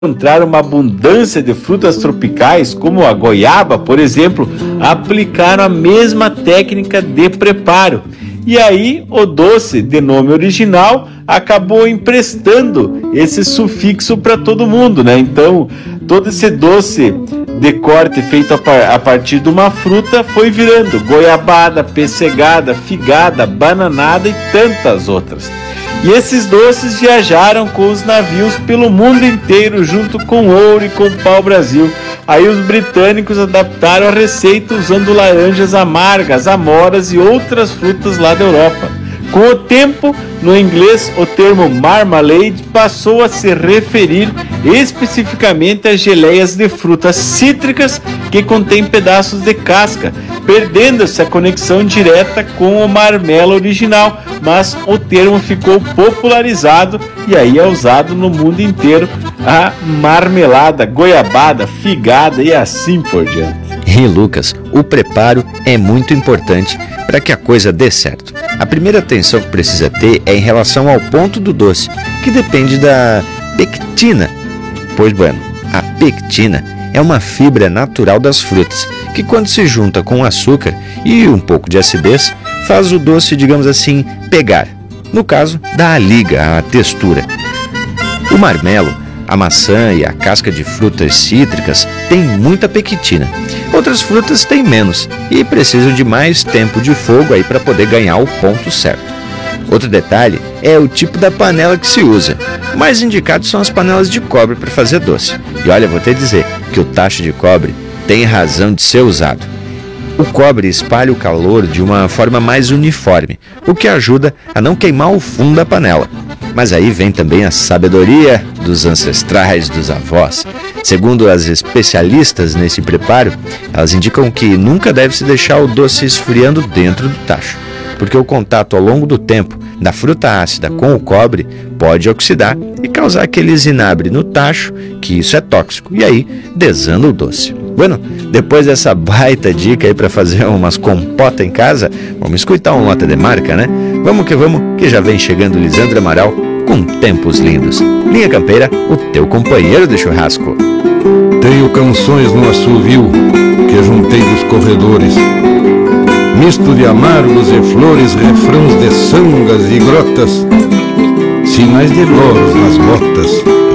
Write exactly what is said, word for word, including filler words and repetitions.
encontrar uma abundância de frutas tropicais, como a goiaba, por exemplo, aplicaram a mesma técnica de preparo. E aí o doce, de nome original, acabou emprestando esse sufixo para todo mundo, né? Então, todo esse doce de corte feito a, par a partir de uma fruta foi virando goiabada, pessegada, figada, bananada e tantas outras. E esses doces viajaram com os navios pelo mundo inteiro, junto com ouro e com pau-brasil. Aí os britânicos adaptaram a receita usando laranjas amargas, amoras e outras frutas lá da Europa. Com o tempo, no inglês, o termo marmalade passou a se referir especificamente a geleias de frutas cítricas que contêm pedaços de casca, perdendo-se a conexão direta com o marmelo original, mas o termo ficou popularizado e aí é usado no mundo inteiro a marmelada, goiabada, figada e assim por diante. E Lucas, o preparo é muito importante para que a coisa dê certo. A primeira atenção que precisa ter é em relação ao ponto do doce, que depende da pectina. Pois bueno, a pectina é uma fibra natural das frutas, que quando se junta com açúcar e um pouco de acidez, faz o doce, digamos assim, pegar. No caso, dá a liga, a textura. O marmelo, a maçã e a casca de frutas cítricas têm muita pectina. Outras frutas têm menos e precisam de mais tempo de fogo aí para poder ganhar o ponto certo. Outro detalhe é o tipo da panela que se usa. O mais indicado são as panelas de cobre para fazer doce. E olha, vou te dizer que o tacho de cobre tem razão de ser usado. O cobre espalha o calor de uma forma mais uniforme, o que ajuda a não queimar o fundo da panela. Mas aí vem também a sabedoria dos ancestrais, dos avós. Segundo as especialistas nesse preparo, elas indicam que nunca deve se deixar o doce esfriando dentro do tacho, porque o contato ao longo do tempo da fruta ácida com o cobre pode oxidar e causar aquele zinabre no tacho, que isso é tóxico, e aí desanda o doce. Bueno, depois dessa baita dica aí para fazer umas compota em casa, vamos escutar um nota de marca, né? Vamos que vamos, que já vem chegando Lisandro Amaral com Tempos Lindos. Linha Campeira, o teu companheiro de churrasco. Tenho canções no assovio que juntei dos corredores, misto de amargos e flores, refrãos de sangas e grotas, sinais de loros nas botas,